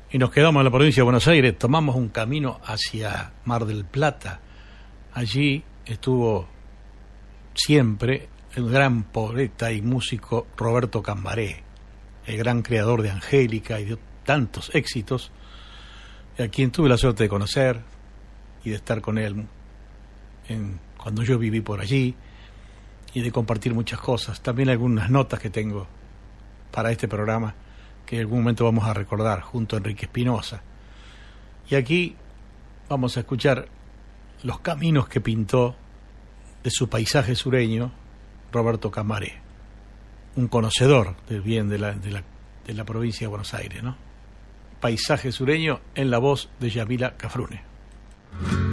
Y nos quedamos en la provincia de Buenos Aires, tomamos un camino hacia Mar del Plata. Allí estuvo siempre el gran poeta y músico Roberto Cambaré, el gran creador de Angélica y de tantos éxitos, a quien tuve la suerte de conocer y de estar con él cuando yo viví por allí, y de compartir muchas cosas, también algunas notas que tengo para este programa que en algún momento vamos a recordar junto a Enrique Espinosa. Y aquí vamos a escuchar los caminos que pintó de su paisaje sureño Roberto Cambaré, un conocedor del bien de la provincia de Buenos Aires, ¿no? Paisaje sureño en la voz de Yamila Cafrune.